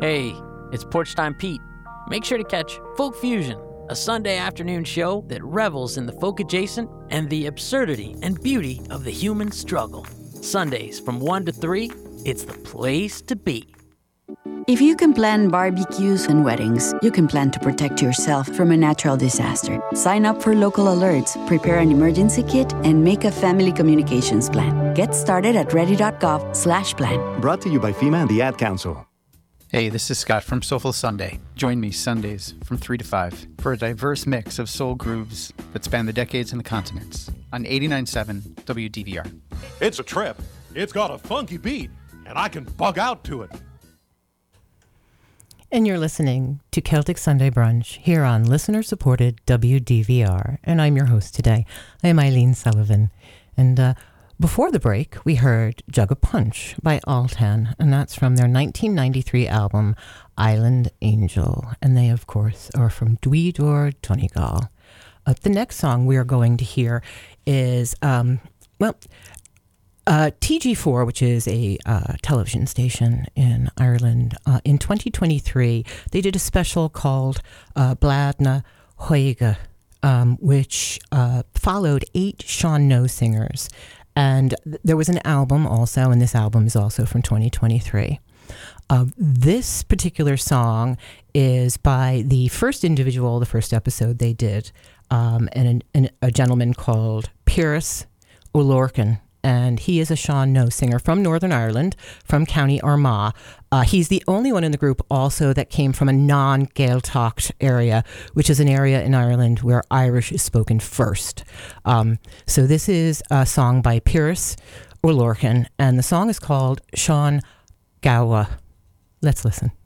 Hey, it's Porch Time Pete. Make sure to catch Folk Fusion, a Sunday afternoon show that revels in the folk adjacent and the absurdity and beauty of the human struggle. Sundays from 1 to 3, it's the place to be. If you can plan barbecues and weddings, you can plan to protect yourself from a natural disaster. Sign up for local alerts, prepare an emergency kit, and make a family communications plan. Get started at ready.gov/plan. Brought to you by FEMA and the Ad Council. Hey, this is Scott from Soulful Sunday. Join me Sundays from 3 to 5 for a diverse mix of soul grooves that span the decades and the continents on 89.7 WDVR. It's a trip. It's got a funky beat, and I can bug out to it. And you're listening to Celtic Sunday Brunch here on listener-supported WDVR. And I'm your host today. I am Eileen Sullivan. And before the break, we heard Jug of Punch by Altan. And that's from their 1993 album, Island Angel. And they, of course, are from Dweedor Donegal. The next song we are going to hear is, TG4, which is a television station in Ireland, in 2023, they did a special called Bladna Hoiga, which followed 8 Sean No singers. And there was an album also, and this album is also from 2023. This particular song is by the first individual, the first episode they did, and a gentleman called Pierce O'Lorcan. And he is a Sean No singer from Northern Ireland, from County Armagh. He's the only one in the group also that came from a non-Gaeltacht area, which is an area in Ireland where Irish is spoken first. So this is a song by Pierce O'Lorcan, and the song is called Sean Gawa. Let's listen.